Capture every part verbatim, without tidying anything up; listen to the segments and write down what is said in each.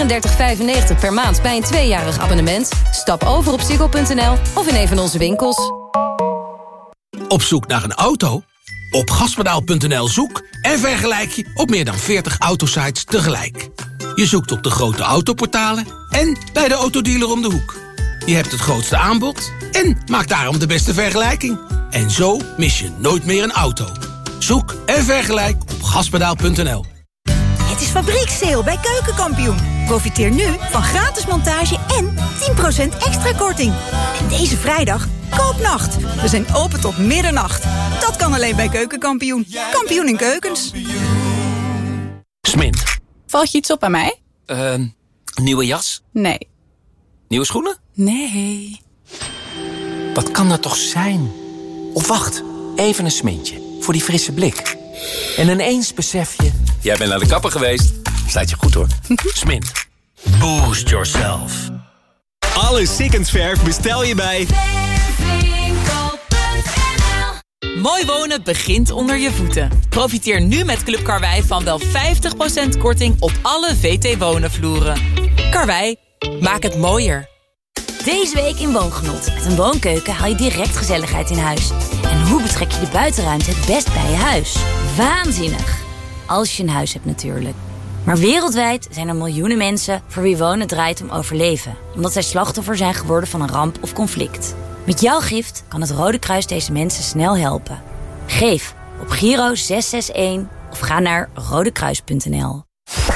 vierendertig vijfennegentig per maand bij een tweejarig abonnement. Stap over op ziggo punt n l of in een van onze winkels. Op zoek naar een auto? Op gaspedaal punt n l zoek en vergelijk je op meer dan veertig autosites tegelijk. Je zoekt op de grote autoportalen en bij de autodealer om de hoek. Je hebt het grootste aanbod en maakt daarom de beste vergelijking. En zo mis je nooit meer een auto. Zoek en vergelijk op gaspedaal punt n l. Het is fabriekssale bij Keukenkampioen. Profiteer nu van gratis montage en tien procent extra korting. En deze vrijdag koopnacht. We zijn open tot middernacht. Dat kan alleen bij Keukenkampioen. Kampioen in keukens. Smint. Valt je iets op aan mij? Uh, nieuwe jas? Nee. Nieuwe schoenen? Nee. Wat kan dat toch zijn? Of wacht, even een smintje. Voor die frisse blik. En ineens besef je... Jij bent naar de kapper geweest. Staat je goed hoor. Smint. Boost yourself. Alle Sikkens-verf bestel je bij... Mooi wonen begint onder je voeten. Profiteer nu met Club Karwei van wel vijftig procent korting op alle V T Wonen-vloeren. Karwei, maak het mooier. Deze week in Woongenot. Met een woonkeuken haal je direct gezelligheid in huis. En hoe betrek je de buitenruimte het best bij je huis? Waanzinnig! Als je een huis hebt natuurlijk. Maar wereldwijd zijn er miljoenen mensen voor wie wonen draait om overleven. Omdat zij slachtoffer zijn geworden van een ramp of conflict. Met jouw gift kan het Rode Kruis deze mensen snel helpen. Geef op Giro zes zes een of ga naar rodekruis punt n l.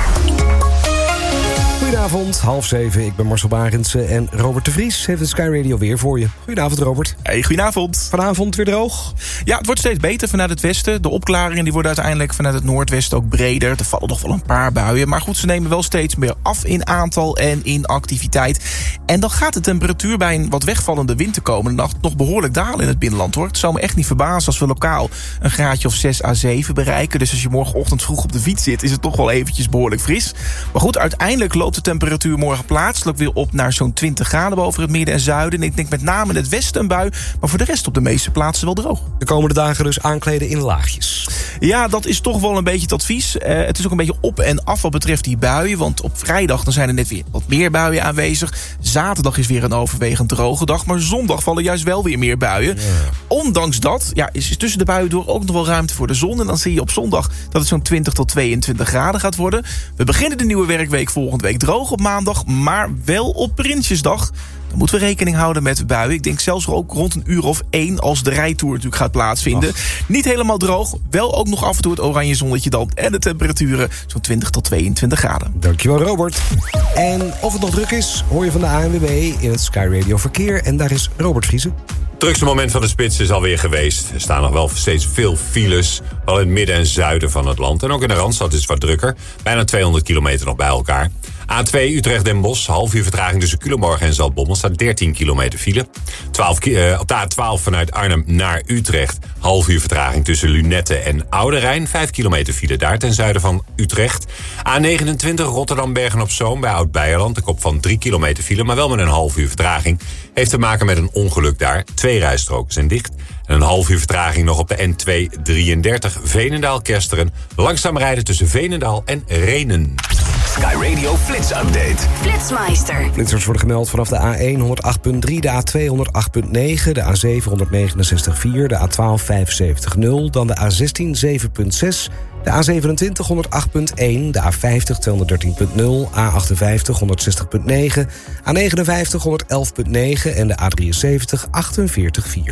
Goedenavond, half zeven. Ik ben Marcel Barendsen en Robert de Vries heeft het Sky Radio weer voor je. Goedenavond, Robert. Hey, goedenavond. Vanavond weer droog? Ja, het wordt steeds beter vanuit het westen. De opklaringen die worden uiteindelijk vanuit het noordwesten ook breder. Er vallen nog wel een paar buien. Maar goed, ze nemen wel steeds meer af in aantal en in activiteit. En dan gaat de temperatuur bij een wat wegvallende wind de komende nacht nog behoorlijk dalen in het binnenland, hoor. Het zou me echt niet verbazen als we lokaal een graadje of zes à zeven bereiken. Dus als je morgenochtend vroeg op de fiets zit, is het toch wel eventjes behoorlijk fris. Maar goed, uiteindelijk loopt de temperatuur morgen plaatselijk weer op naar zo'n twintig graden boven het midden en zuiden. En ik denk met name in het westen een bui, maar voor de rest op de meeste plaatsen wel droog. De komende dagen dus aankleden in laagjes. Ja, dat is toch wel een beetje het advies. Uh, het is ook een beetje op en af wat betreft die buien. Want op vrijdag dan zijn er net weer wat meer buien aanwezig. Zaterdag is weer een overwegend droge dag. Maar zondag vallen juist wel weer meer buien. Ja. Ondanks dat ja, is tussen de buien door ook nog wel ruimte voor de zon. En dan zie je op zondag dat het zo'n twintig tot tweeëntwintig graden gaat worden. We beginnen de nieuwe werkweek volgende week droog op maandag. Maar wel op Prinsjesdag. Dan moeten we rekening houden met buien. Ik denk zelfs ook rond een uur of één als de rijtour natuurlijk gaat plaatsvinden. Ach. Niet helemaal droog. Wel ook nog af en toe het oranje zonnetje dan. En de temperaturen zo'n twintig tot tweeëntwintig graden. Dankjewel, Robert. En of het nog druk is, hoor je van de A N W B in het Sky Radio Verkeer. En daar is Robert Vriezen. Het drukste moment van de spits is alweer geweest. Er staan nog wel steeds veel files. Wel in het midden en zuiden van het land. En ook in de Randstad is het wat drukker. Bijna tweehonderd kilometer nog bij elkaar. A twee Utrecht-Den Bosch, half uur vertraging tussen Culemborg en Zaltbommel. Staat dertien kilometer file. twaalf, uh, op de A twaalf vanuit Arnhem naar Utrecht. Half uur vertraging tussen Lunette en Oude Rijn. vijf kilometer file daar ten zuiden van Utrecht. A negenentwintig Rotterdam-Bergen-op-Zoom bij Oud-Beijerland. De kop van drie kilometer file, maar wel met een half uur vertraging. Heeft te maken met een ongeluk daar. Twee rijstroken zijn dicht. En een half uur vertraging nog op de N tweehonderddrieëndertig Veenendaal-Kesteren. Langzaam rijden tussen Veenendaal en Renen. Sky Radio Flits Update. Flitsmeister. Flitsers worden gemeld vanaf de A één honderdachttien komma drie, de A twee honderdachttien komma negen, de A zeven honderdnegenenzestig komma vier, de A twaalf vijfenzeventig komma nul, dan de A zestien zeven komma zes, de A zevenentwintig honderdachttien komma één, de A vijftig tweehonderddertien komma nul, A achtenvijftig honderdzestig komma negen, A negenenvijftig honderdelf komma negen en de A drieënzeventig achtenveertig komma vier.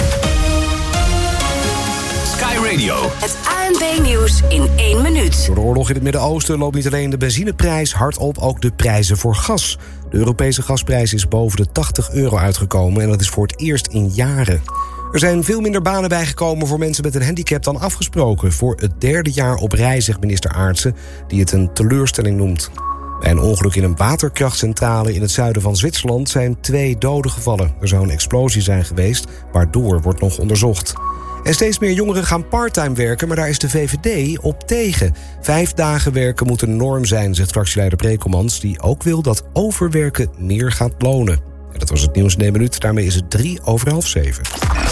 Sky Radio. Het A N B-nieuws in één minuut. Door de oorlog in het Midden-Oosten loopt niet alleen de benzineprijs hard op, ook de prijzen voor gas. De Europese gasprijs is boven de tachtig euro uitgekomen en dat is voor het eerst in jaren. Er zijn veel minder banen bijgekomen voor mensen met een handicap dan afgesproken. Voor het derde jaar op rij, zegt minister Aartsen, die het een teleurstelling noemt. Bij een ongeluk in een waterkrachtcentrale in het zuiden van Zwitserland zijn twee doden gevallen. Er zou een explosie zijn geweest, waardoor wordt nog onderzocht. En steeds meer jongeren gaan parttime werken, maar daar is de V V D op tegen. Vijf dagen werken moet een norm zijn, zegt fractieleider Brekelmans, die ook wil dat overwerken meer gaat lonen. En dat was het nieuws in één minuut, daarmee is het drie over half zeven.